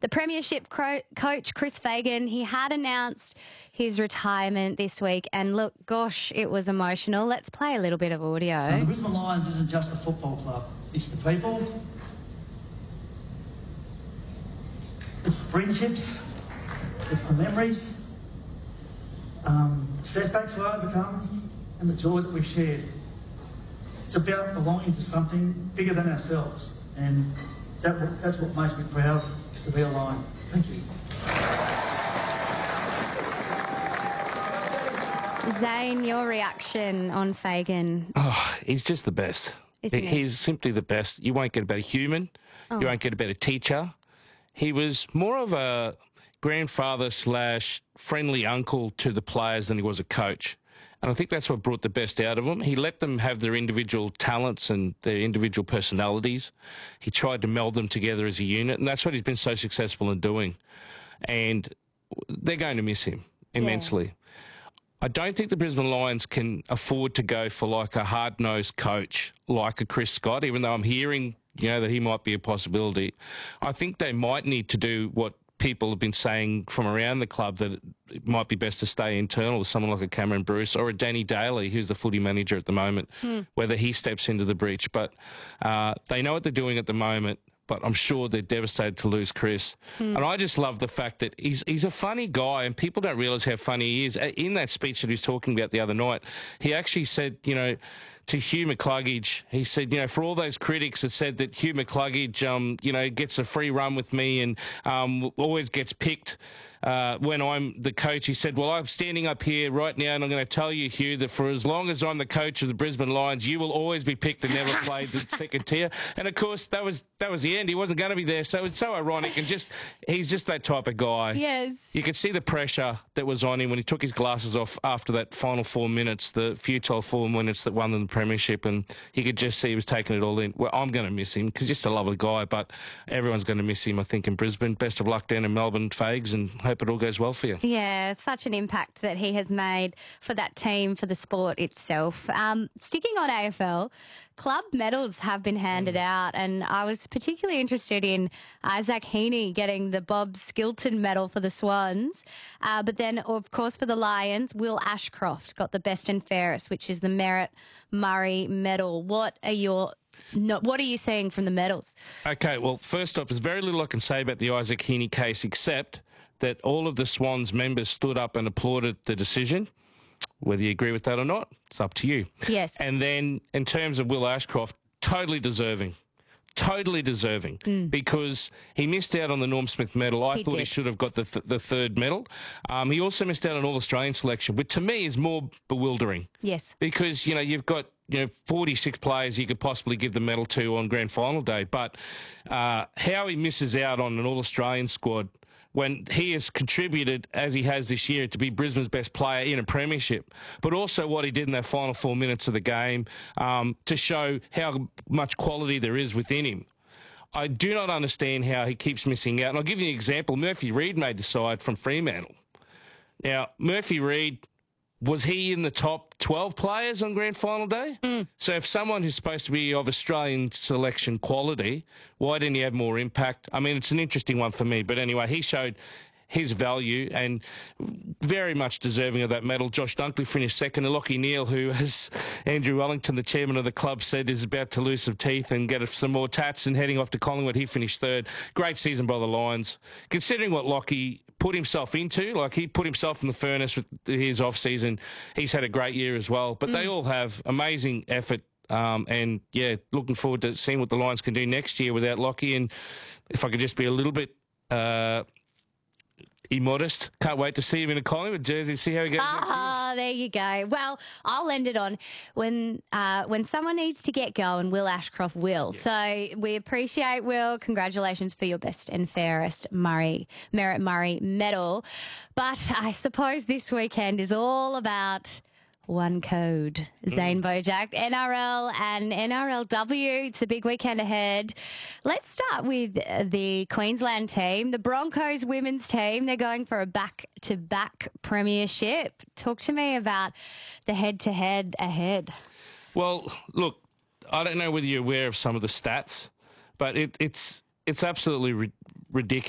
The Premiership coach, Chris Fagan, he had announced his retirement this week. And look, gosh, it was emotional. Let's play a little bit of audio. The Brisbane Lions isn't just a football club. It's the people. It's the friendships. It's the memories. The setbacks we overcome and the joy that we've shared. It's about belonging to something bigger than ourselves. And that's what makes me proud to be a Lion. Thank you. Zane, your reaction on Fagan? Oh, he's just the best. He's simply the best. You won't get a better human. You won't get a better teacher. He was more of a grandfather / friendly uncle to the players than he was a coach. And I think that's what brought the best out of them. He let them have their individual talents and their individual personalities. He tried to meld them together as a unit, and that's what he's been so successful in doing. And they're going to miss him immensely. Yeah. I don't think the Brisbane Lions can afford to go for like a hard-nosed coach like a Chris Scott, even though I'm hearing, that he might be a possibility. I think they might need to do what people have been saying from around the club, that it might be best to stay internal with someone like a Cameron Bruce or a Danny Daly, who's the footy manager at the moment, whether he steps into the breach. But they know what they're doing at the moment, but I'm sure they're devastated to lose Chris. And I just love the fact that he's a funny guy, and people don't realise how funny he is. In that speech that he was talking about the other night, he actually said, to Hugh McCluggage, he said, for all those critics that said that Hugh McCluggage, gets a free run with me and always gets picked when I'm the coach, he said, well, I'm standing up here right now and I'm going to tell you, Hugh, that for as long as I'm the coach of the Brisbane Lions, you will always be picked and never play the second tier. And, of course, that was the end. He wasn't going to be there. So it's so ironic. And he's just that type of guy. Yes. You could see the pressure that was on him when he took his glasses off after that final 4 minutes, the futile 4 minutes that won them the Premiership. And you could just see he was taking it all in. Well, I'm going to miss him because just a lovely guy, but everyone's going to miss him, I think, in Brisbane. Best of luck down in Melbourne, Fags, and hope it all goes well for you. Yeah, such an impact that he has made for that team, for the sport itself. Sticking on AFL, club medals have been handed out, and I was particularly interested in Isaac Heaney getting the Bob Skilton medal for the Swans. But then, of course, for the Lions, Will Ashcroft got the best and fairest, which is the Merritt Murray medal. What are you seeing from the medals? Okay, well, first off, there's very little I can say about the Isaac Heaney case, except that all of the Swans members stood up and applauded the decision. Whether you agree with that or not, it's up to you. Yes. And then in terms of Will Ashcroft, totally deserving, because he missed out on the Norm Smith medal. I thought he should have got the third medal. He also missed out on All-Australian selection, which to me is more bewildering. Yes. Because, you've got 46 players you could possibly give the medal to on grand final day, but how he misses out on an All-Australian squad when he has contributed, as he has this year, to be Brisbane's best player in a premiership, but also what he did in that final 4 minutes of the game to show how much quality there is within him. I do not understand how he keeps missing out. And I'll give you an example. Murphy Reid made the side from Fremantle. Now, Murphy Reid, was he in the top 12 players on grand final day? So if someone who's supposed to be of Australian selection quality, why didn't he have more impact? I mean, it's an interesting one for me. But anyway, he showed his value and very much deserving of that medal. Josh Dunkley finished second, and Lachie Neale, who, as Andrew Wellington, the chairman of the club, said is about to lose some teeth and get some more tats and heading off to Collingwood, he finished third. Great season by the Lions. Considering what Lachie put himself into, like he put himself in the furnace with his off-season, he's had a great year as well. But they all have amazing effort. And, yeah, looking forward to seeing what the Lions can do next year without Lachie. And if I could just be a little bit immodest, can't wait to see him in a Collingwood jersey, see how he goes next year. There you go. Well, I'll end it on when someone needs to get going, Will Ashcroft will. Yeah. So we appreciate Will. Congratulations for your best and fairest Merritt Murray medal. But I suppose this weekend is all about one code. Zane Bojack, NRL and NRLW. It's a big weekend ahead. Let's start with the Queensland team, the Broncos women's team. They're going for a back-to-back premiership. Talk to me about the head-to-head ahead. Well, look, I don't know whether you're aware of some of the stats, but it's absolutely ridiculous.